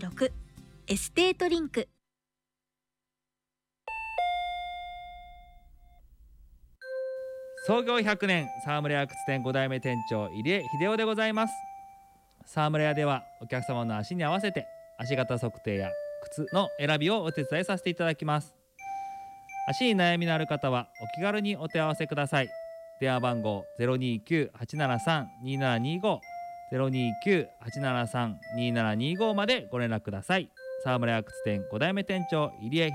6エステートリンク。 創業100年沢村屋靴店5代目店長入江秀夫でございます。沢村屋ではお客様の足に合わせて足型測定や靴の選びをお手伝いさせていただきます。足に悩みのある方はお気軽にお手合わせください。電話番号 029-873-2725 029-873-2725 までご連絡ください。沢村屋靴店5代目店長入江